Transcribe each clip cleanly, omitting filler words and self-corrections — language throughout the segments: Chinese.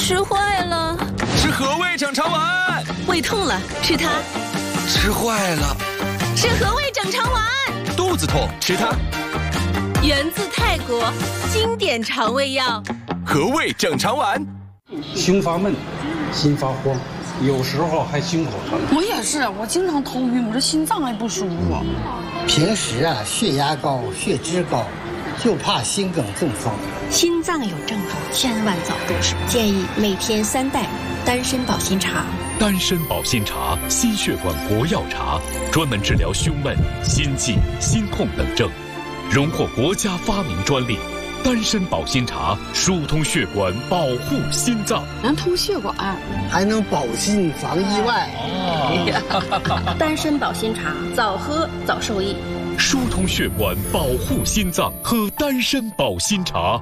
吃坏了， 吃和味整肠丸； 胃痛了，吃它； 吃坏了， 吃和味整肠丸； 肚子痛，吃它。 源自泰国，经典肠胃药， 和味整肠丸。 胸发闷，心发慌，有时候还心口疼。 我也是，我经常头晕，我这心脏还不舒服。 平时血压高、血脂高，就怕心梗中风。 心脏有症状，千万早重视。建议每天3袋丹参保心茶。 丹参保心茶，心血管国药茶，专门治疗胸闷、心悸、心痛等症，荣获国家发明专利。丹参保心茶疏通血管，保护心脏， 能通血管， 还能保心防意外。 丹参保心茶，早喝早受益。 疏通血管，保护心脏，喝丹参保心茶。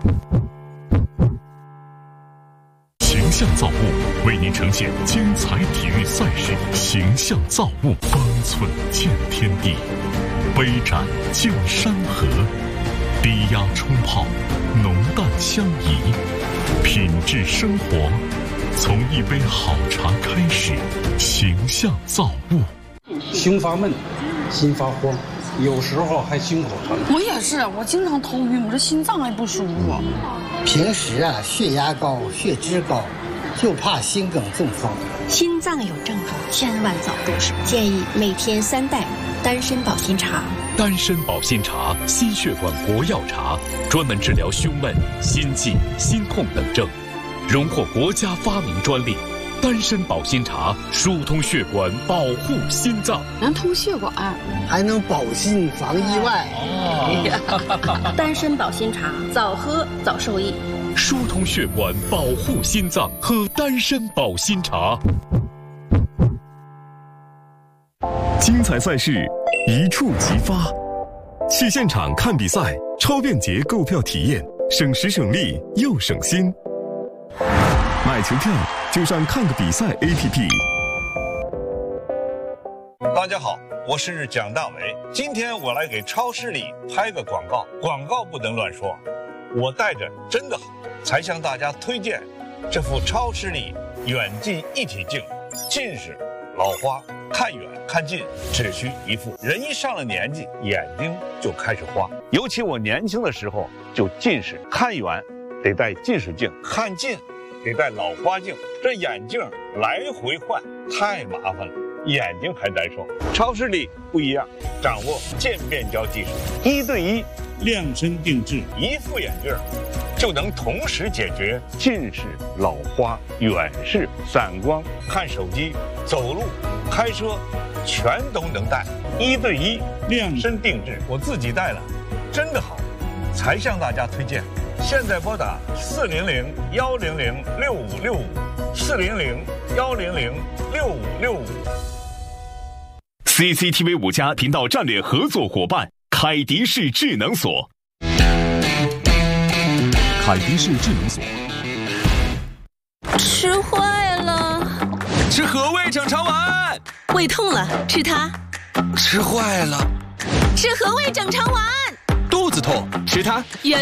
形象造物为您呈现精彩体育赛事，形象造物，方寸见天地，杯盏见山河，低压冲泡，浓淡相宜，品质生活，从一杯好茶开始。形象造物。 胸发闷，心发慌，有时候还心口疼。 我也是，我经常头晕，我这心脏还不舒服。 平时血压高、血脂高，就怕心梗中风。 心脏有症状，千万早重视。建议每天3袋丹参保心茶。 丹参保心茶，心血管国药茶，专门治疗胸闷、心悸、心痛等症，荣获国家发明专利。丹参保心茶疏通血管，保护心脏， 能通血管， 还能保心防意外。 丹参保心茶，早喝早受益。 疏通血管，保护心脏，喝丹参保心茶。 精彩赛事一触即发，去现场看比赛，超便捷购票体验，省时省力又省心。买球票就上看个比赛 APP。 大家好，我是蒋大为，今天我来给超市里拍个广告，广告不能乱说。我带着真的好，才向大家推荐这副超视力远近一体镜，近视、老花、看远看近只需一副。人一上了年纪，眼睛就开始花，尤其我年轻的时候就近视，看远得戴近视镜，看近得戴老花镜，这眼镜来回换太麻烦了，眼睛还难受。超视力不一样，掌握渐变焦技术，1对1量身定制，一副眼镜就能同时解决近视、老花、远视、散光、看手机、走路、开车，全都能戴。1对1量身定制，我自己戴了，真的好，才向大家推荐。现在拨打400-100-6565，400-100-6565。 CCTV 5家频道战略合作伙伴凯迪士智能锁。凯迪士智能锁。 吃坏了， 吃和味整肠丸； 胃痛了，吃它； 吃坏了， 吃和味整肠丸； 肚子痛，吃它。